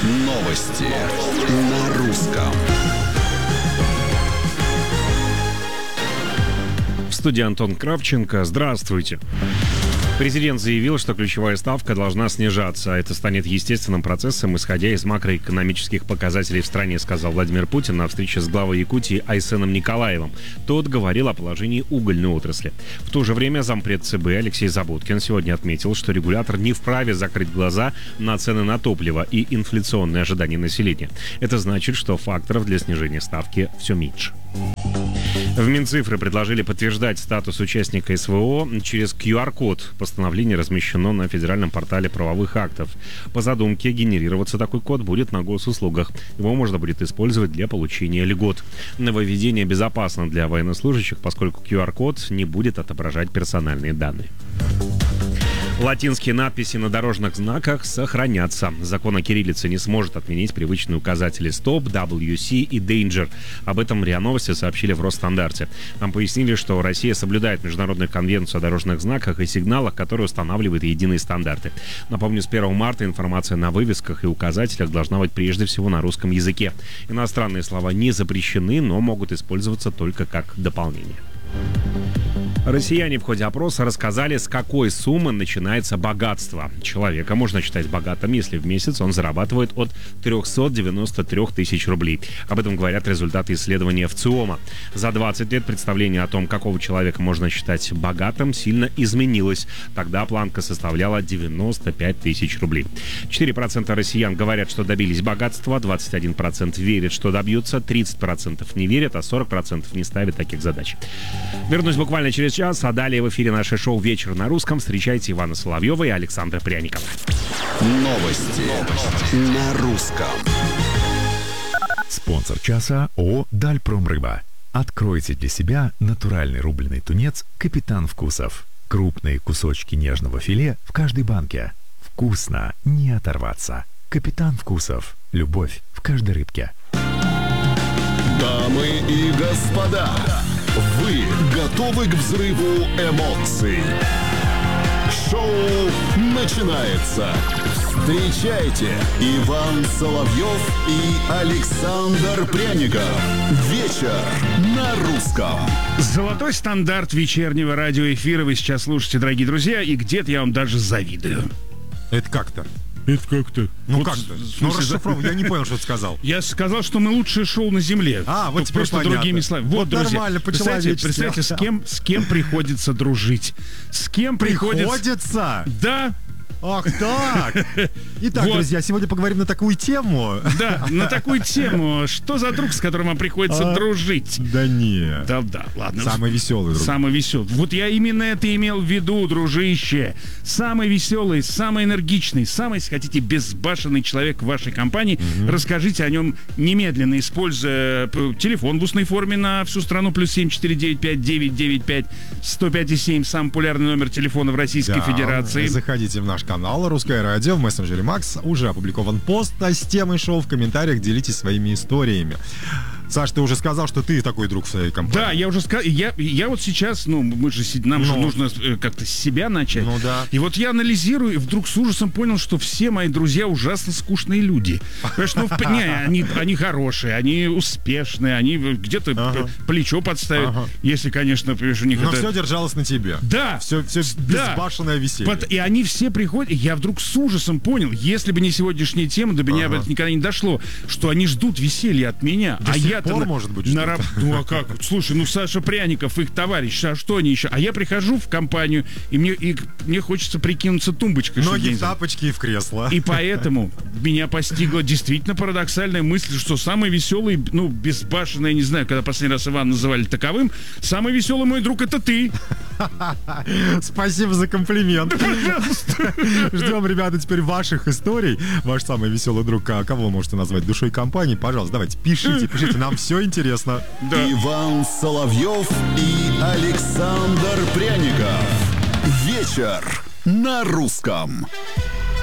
Новости на русском. В студии Антон Кравченко. Здравствуйте. Президент заявил, что ключевая ставка должна снижаться. Это станет естественным процессом, исходя из макроэкономических показателей в стране, сказал Владимир Путин на встрече с главой Якутии Айсеном Николаевым. Тот говорил о положении угольной отрасли. В то же время зампред ЦБ Алексей Заботкин сегодня отметил, что регулятор не вправе закрыть глаза на цены на топливо и инфляционные ожидания населения. Это значит, что факторов для снижения ставки все меньше. В Минцифры предложили подтверждать статус участника СВО через QR-код. Постановление размещено на федеральном портале правовых актов. По задумке, генерироваться такой код будет на госуслугах. Его можно будет использовать для получения льгот. Нововведение безопасно для военнослужащих, поскольку QR-код не будет отображать персональные данные. Латинские надписи на дорожных знаках сохранятся. Закон о кириллице не сможет отменить привычные указатели «Stop», «WC» и «Danger». Об этом РИА Новости сообщили в Росстандарте. Там пояснили, что Россия соблюдает Международную конвенцию о дорожных знаках и сигналах, которые устанавливают единые стандарты. Напомню, с 1 марта информация на вывесках и указателях должна быть прежде всего на русском языке. Иностранные слова не запрещены, но могут использоваться только как дополнение. Россияне в ходе опроса рассказали, с какой суммы начинается богатство. Человека можно считать богатым, если в месяц он зарабатывает от 393 тысяч рублей. Об этом говорят результаты исследования ВЦИОМа. За 20 лет представление о том, какого человека можно считать богатым, сильно изменилось. Тогда планка составляла 95 тысяч рублей. 4% россиян говорят, что добились богатства, 21% верят, что добьются, 30% не верят, а 40% не ставят таких задач. Вернусь буквально через час, а далее в эфире наше шоу «Вечер на русском». Встречайте Ивана Соловьева и Александра Пряникова. Новости на русском. Спонсор часа ООО «Дальпромрыба». Откройте для себя натуральный рубленый тунец «Капитан Вкусов». Крупные кусочки нежного филе в каждой банке. Вкусно, не оторваться. «Капитан Вкусов». Любовь в каждой рыбке. Дамы и господа, вы готовы к взрыву эмоций? Шоу начинается. Встречайте, Иван Соловьев и Александр Пряников. Вечер на русском. Золотой стандарт вечернего радиоэфира вы сейчас слушаете, дорогие друзья, и где-то я вам даже завидую. Это как-то? Это как-то. Ну вот, как-то? Ну расшифровывай, я не понял, что ты сказал. Я сказал, что мы лучшее шоу на Земле. Вот теперь просто понятно. другими словами. Вот, друзья, нормально, представьте, с кем приходится дружить. С кем Приходится? Да. Ах так! Итак, Вот. друзья, сегодня поговорим на такую тему. Да, на такую тему. Что за друг, с которым вам приходится дружить? Да нет. Да, ладно. Самый веселый друг. Самый веселый. Вот я именно это имел в виду, дружище. Самый веселый, самый энергичный, самый, если хотите, безбашенный человек в вашей компании. Расскажите о нем немедленно, используя телефон в устной форме на всю страну +7 495 995 105,7. Самый популярный номер телефона в Российской Федерации. Заходите в наш канал «Русское радио» в мессенджере Макс. Уже опубликован пост с темой шоу. В комментариях делитесь своими историями. Саш, ты уже сказал, что ты такой друг в своей компании. Да, я уже сказал. Я вот сейчас, нам же нужно как-то с себя начать. Ну да. И вот я анализирую, и вдруг с ужасом понял, что все мои друзья ужасно скучные люди. Понимаешь, они хорошие, они успешные, они где-то плечо подставят, если, конечно, понимаешь, у них Но это... все держалось на тебе. Да. Все безбашенное веселье. И они все приходят, и я вдруг с ужасом понял, если бы не сегодняшняя тема, до меня бы это никогда не дошло, что они ждут веселья от меня. До сих пор, может быть, что-то. Ну а как? Слушай, Саша Пряников, их товарищ, а что они еще? А я прихожу в компанию, и мне хочется прикинуться тумбочкой. Ноги в тапочки и в кресло. И поэтому меня постигла действительно парадоксальная мысль, что самый веселый, безбашенный, я не знаю, когда последний раз Ивана называли таковым, самый веселый мой друг — это ты. Спасибо за комплимент. Пожалуйста. Ждем, ребята, теперь ваших историй. Ваш самый веселый друг, кого вы можете назвать душой компании? Пожалуйста, давайте, пишите, нам все интересно. Да. Иван Соловьев и Александр Пряников. Вечер на русском.